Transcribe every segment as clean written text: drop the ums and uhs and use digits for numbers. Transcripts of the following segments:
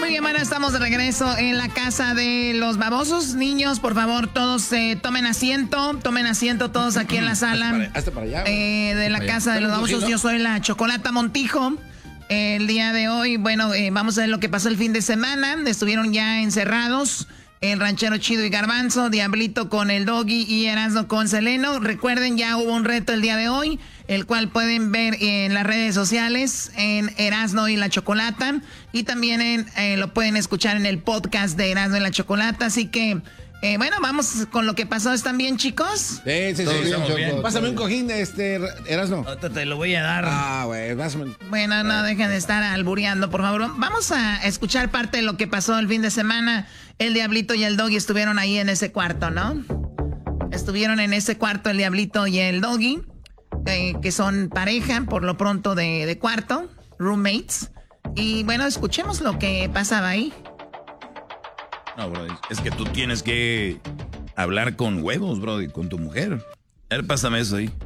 Muy bien, bueno, estamos de regreso en la casa de los babosos. Niños, por favor, todos tomen asiento todos aquí en la sala. Hasta para allá. De la casa de los babosos. Yo soy la Chocolata Montijo. El día de hoy, bueno, vamos a ver lo que pasó el fin de semana. Estuvieron ya encerrados el Ranchero Chido y Garbanzo, Diablito con el Doggy y Erasmo con Seleno. Recuerden, ya hubo un reto el día de hoy, el cual pueden ver en las redes sociales, en Erasmo y la Chocolata. Y también lo pueden escuchar en el podcast de Erasmo y la Chocolata. Así que, bueno, vamos con lo que pasó. ¿Están bien, chicos? Sí. Bien. Pásame un cojín, Erasmo. Te lo voy a dar. Güey, pásame. Bueno, no dejen de estar albureando, por favor. Vamos a escuchar parte de lo que pasó el fin de semana. El Diablito y el Doggy estuvieron ahí en ese cuarto, ¿no? Estuvieron en ese cuarto el Diablito y el Doggy, que son pareja, por lo pronto, de cuarto, roommates. Y bueno, escuchemos lo que pasaba ahí. No, Brody, es que tú tienes que hablar con huevos, Brody, con tu mujer. A ver, pásame eso ahí.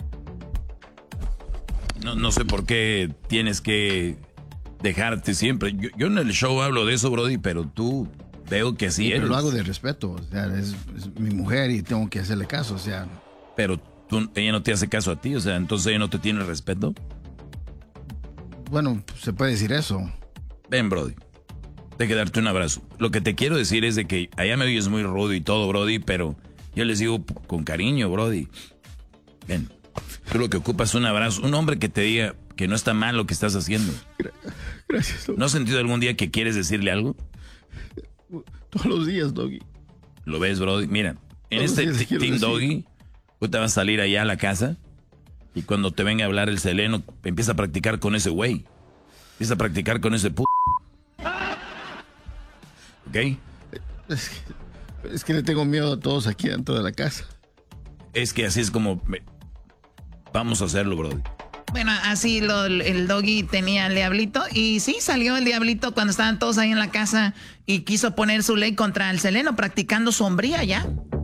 No sé por qué tienes que dejarte siempre. Yo en el show hablo de eso, Brody, pero tú veo que sí eres. Pero lo hago de respeto, o sea, es mi mujer y tengo que hacerle caso, o sea. Pero ella no te hace caso a ti, o sea, entonces ella no te tiene respeto. Bueno, se puede decir eso. Ven, Brody. De que darte un abrazo. Lo que te quiero decir es de que allá me oyes muy rudo y todo, Brody, pero yo les digo con cariño, Brody. Ven, tú lo que ocupas es un abrazo. Un hombre que te diga que no está mal lo que estás haciendo. Gracias, Doggy. ¿No has sentido algún día que quieres decirle algo? Todos los días, Doggy. ¿Lo ves, Brody? Mira, en Todos este los días quiero Team decir. Doggy, tú te vas a salir allá a la casa y cuando te venga a hablar el Seleno, empieza a practicar con ese güey. Empieza a practicar con ese ¿ok? Es que le tengo miedo a todos aquí dentro de la casa. Es que así es como... Vamos a hacerlo, Brody. Bueno, así el Doggy tenía al Diablito. Y sí, salió el Diablito cuando estaban todos ahí en la casa y quiso poner su ley contra el Seleno, practicando su hombría ya.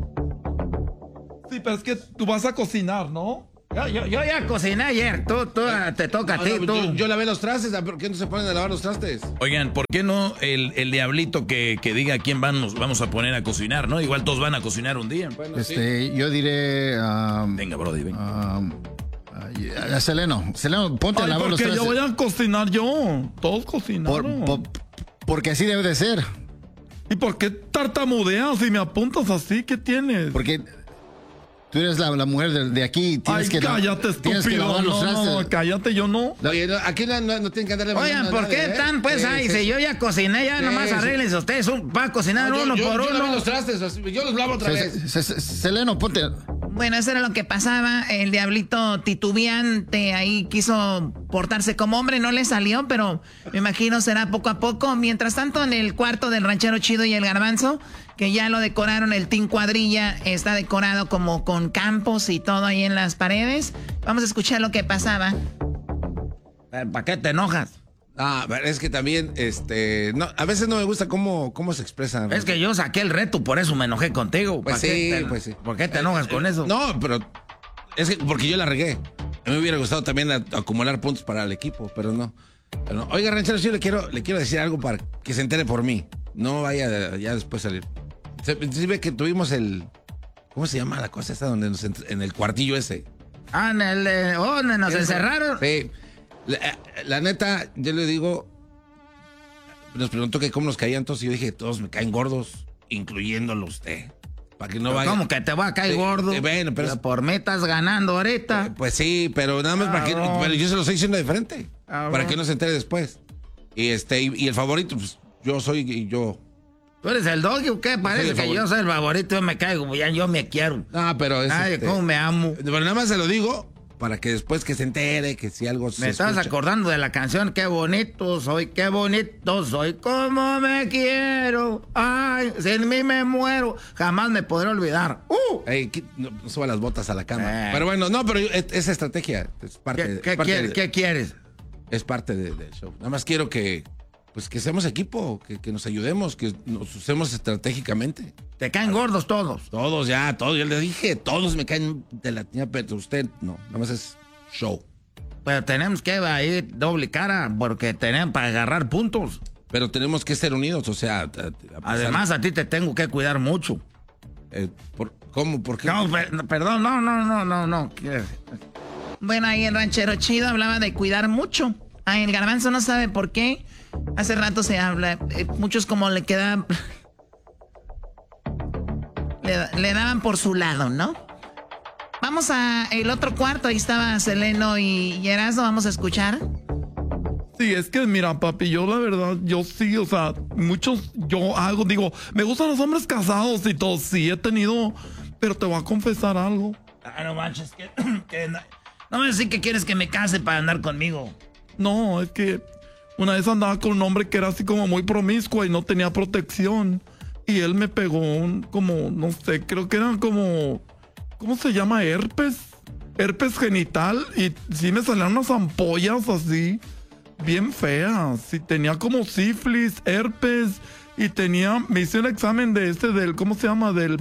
Sí, pero es que tú vas a cocinar, ¿no? Yo ya cociné ayer, tú te toca a ti, tú. Yo lavé los trastes, ¿por qué no se ponen a lavar los trastes? Oigan, ¿por qué no el Diablito que diga a quién vamos a poner a cocinar, ¿no? Igual todos van a cocinar un día. Bueno, Yo diré... venga, Brody, venga. A Seleno, ponte a lavar los porque trastes. yo voy a cocinar yo. Todos cocinaron. Porque así debe de ser. ¿Y por qué tartamudeas si me apuntas así? ¿Qué tienes? Porque tú eres la mujer de aquí. Ay, cállate, tienes que estúpido. lavar los trastes. No, cállate, yo no. Oye, aquí no tienen que andarle Oigan, mandando a ¿por qué nadie, tan, pues, ahí? Si yo ya cociné, ya nomás arréglense ustedes. Va a cocinar uno por Yo lavé uno. los trastes, yo los lavo otra vez. Seleno, ponte... Bueno, eso era lo que pasaba. El Diablito titubeante ahí quiso portarse como hombre, no le salió, pero me imagino será poco a poco. Mientras tanto, en el cuarto del Ranchero Chido y el Garbanzo, que ya lo decoraron, el Team Cuadrilla está decorado como con campos y todo ahí en las paredes. Vamos a escuchar lo que pasaba. ¿Para qué te enojas? Es que también, no, a veces no me gusta cómo se expresan. Es que yo saqué el reto, por eso me enojé contigo. Pues sí, pues sí. ¿Por qué te enojas con eso? No, pero es que porque yo la regué. A mí me hubiera gustado también acumular puntos para el equipo, pero no. Oiga, Ranchero, yo le quiero decir algo para que se entere por mí. No vaya ya después salir. Sí ve que tuvimos ¿cómo se llama la cosa esta donde en el cuartillo ese? ¿Donde nos encerraron? Sí. La neta, yo le digo, nos preguntó que cómo nos caían todos y yo dije, todos me caen gordos, incluyéndolo usted. Para que no vaya. ¿Cómo que te va a caer gordo? Bueno, pero por mí estás ganando ahorita. Pues sí, pero nada más para que, pero yo se lo estoy diciendo de frente, para que no se entere después. Y el favorito, pues yo soy yo. ¿Tú eres el Doggy o qué? Parece que yo soy el favorito, yo me caigo, ya yo me quiero. Pero es Ay, cómo me amo. Pero nada más se lo digo para que después que se entere, que si algo me estás acordando de la canción, qué bonito soy, como me quiero. Ay, sin mí me muero, jamás me podré olvidar. No suba las botas a la cama. Pero bueno, no, pero esa estrategia es parte ¿Qué quieres? Es parte del show. Nada más quiero que seamos equipo, que nos ayudemos, que nos usemos estratégicamente. ¿Te caen gordos todos? Todos, todos. Yo le dije, todos me caen de la tiña, pero usted no. Nada más es show. Pero tenemos que ir doble cara porque tenemos para agarrar puntos. pero tenemos que ser unidos, o sea... Además, a ti te tengo que cuidar mucho. ¿Cómo? ¿Por qué? No, perdón, no. Bueno, ahí el ranchero chido hablaba de cuidar mucho. Ay, el Garbanzo no sabe por qué. Hace rato se habla. Muchos como le quedaban... le daban por su lado, ¿no? Vamos a el otro cuarto. Ahí estaba Seleno y Erasmo. Vamos a escuchar. Sí, es que mira, papi, yo la verdad, yo sí, o sea, digo, me gustan los hombres casados y todo, sí he tenido, pero te voy a confesar algo. No manches, no me decís que quieres que me case para andar conmigo. No, es que una vez andaba con un hombre que era así como muy promiscuo y no tenía protección. Y él me pegó como, no sé, creo que eran como, ¿cómo se llama? Herpes genital. Y sí me salían unas ampollas así, bien feas. Y tenía como sífilis, herpes. Y me hice un examen del, ¿cómo se llama? Del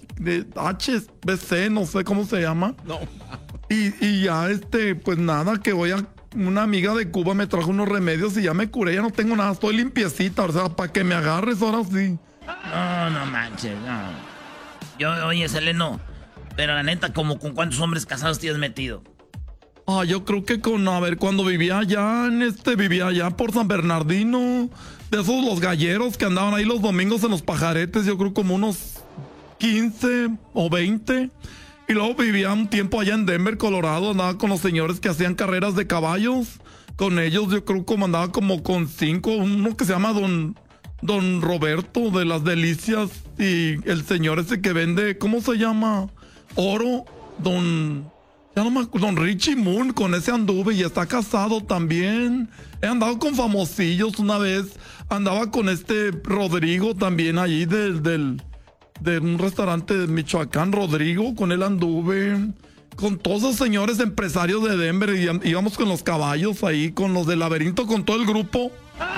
HBC, no sé cómo se llama. No. Y ya pues nada, que una amiga de Cuba me trajo unos remedios y ya me curé, ya no tengo nada, estoy limpiecita, o sea, para que me agarres ahora sí. No manches, no. Oye, Seleno, pero la neta, ¿con cuántos hombres casados te has metido? Yo creo que cuando vivía allá por San Bernardino, de esos los galleros que andaban ahí los domingos en los pajaretes, yo creo como unos 15 o 20. Y luego vivía un tiempo allá en Denver, Colorado, andaba con los señores que hacían carreras de caballos. Con ellos yo creo que andaba como con 5, uno que se llama Don Roberto de las Delicias y el señor ese que vende, ¿cómo se llama? Oro, Don Richie Moon, con ese anduve y está casado también. He andado con famosillos una vez, andaba con Rodrigo también allí de un restaurante de Michoacán, Rodrigo, con él anduve, con todos los señores empresarios de Denver, y íbamos con los caballos ahí, con los del Laberinto, con todo el grupo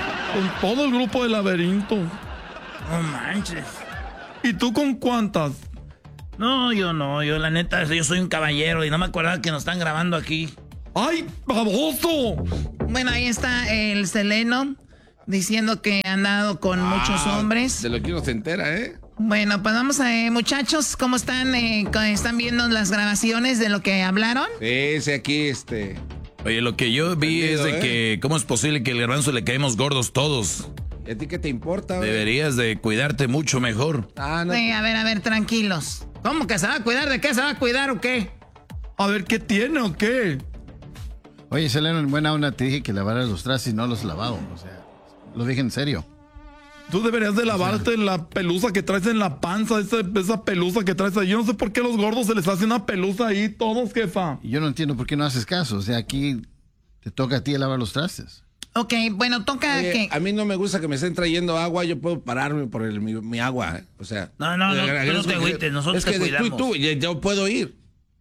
del Laberinto. No manches. ¿Y tú con cuántas? No, yo la neta, yo soy un caballero y no me acordaba que nos están grabando aquí. ¡Ay, baboso! Bueno, ahí está el Seleno diciendo que ha andado con muchos hombres. De lo que uno se entera, ¿eh? Bueno, pues vamos muchachos, ¿cómo están? ¿Están viendo las grabaciones de lo que hablaron? Sí, aquí, Oye, lo que yo vi es de que, ¿cómo es posible que el Garbanzo le caemos gordos todos? ¿Y a ti qué te importa, güey? Deberías de cuidarte mucho mejor. No. Sí, a ver, tranquilos. ¿Cómo que se va a cuidar? ¿De qué se va a cuidar o qué? A ver, ¿qué tiene o qué? Oye, Seleno, en buena onda te dije que lavaras los trastes y no los he lavado. O sea, lo dije en serio. Tú deberías de lavarte la pelusa que traes en la panza, esa pelusa que traes ahí. Yo no sé por qué a los gordos se les hace una pelusa ahí, todos, jefa. Y yo no entiendo por qué no haces caso. O sea, aquí te toca a ti lavar los trastes. Ok, bueno, toca que... A mí no me gusta que me estén trayendo agua, yo puedo pararme por mi agua, ¿eh? O sea... No, tú no te agüites, nosotros te cuidamos. Yo puedo ir.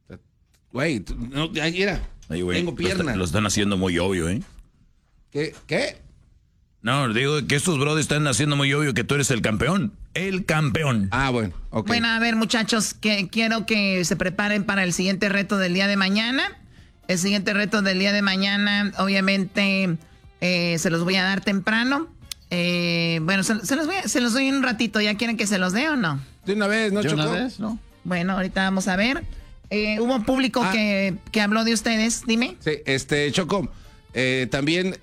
Güey, mira, tengo piernas. Lo están haciendo muy obvio, ¿eh? ¿Qué? No, digo que estos brothers están haciendo muy obvio que tú eres el campeón. El campeón. Bueno, ok. Bueno, a ver, muchachos, quiero que se preparen para el siguiente reto del día de mañana. El siguiente reto del día de mañana, obviamente, se los voy a dar temprano. Bueno, se los doy en un ratito. ¿Ya quieren que se los dé o no? De una vez, ¿no, Choco? ¿De una vez? No. Bueno, ahorita vamos a ver. Hubo público que habló de ustedes. Dime. Sí, Choco, también...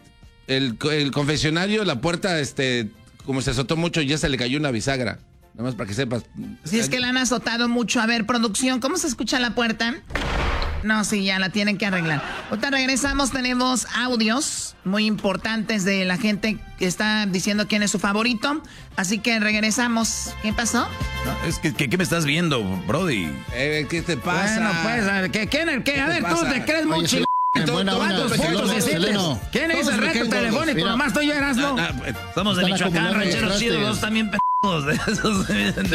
El confesionario, la puerta, como se azotó mucho, ya se le cayó una bisagra. Nada más para que sepas. Si es que la han azotado mucho. A ver, producción, ¿cómo se escucha la puerta? No, sí, ya la tienen que arreglar. Ahorita regresamos, tenemos audios muy importantes de la gente que está diciendo quién es su favorito. Así que regresamos. ¿Qué pasó? No, es que ¿qué me estás viendo, Brody? ¿Qué te pasa? Bueno, pues, a ver, ¿qué? A ver, tú te crees mucho. Seleno. ¿Quién es el reto telefónico? Nomás estoy yo, Erasmo. Somos de Michoacán, rancheros chidos, también pendejos.